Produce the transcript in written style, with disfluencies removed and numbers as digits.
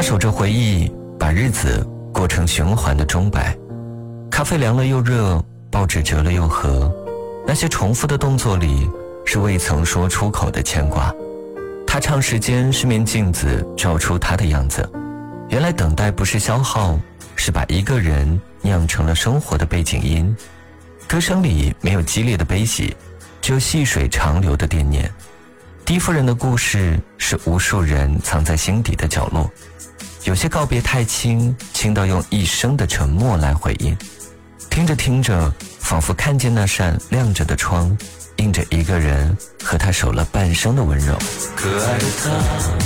守着回忆，把日子过成循环的钟摆。咖啡凉了又热，报纸折了又合，那些重复的动作里是未曾说出口的牵挂。他唱时间是面镜子，照出他的样子。原来等待不是消耗，是把一个人酿成了生活的背景音。歌声里没有激烈的悲喜，只有细水长流的惦念。狄夫人的故事是无数人藏在心底的角落，有些告别太轻，轻到用一生的沉默来回应。听着听着，仿佛看见那扇亮着的窗，映着一个人和他守了半生的温柔。可爱的他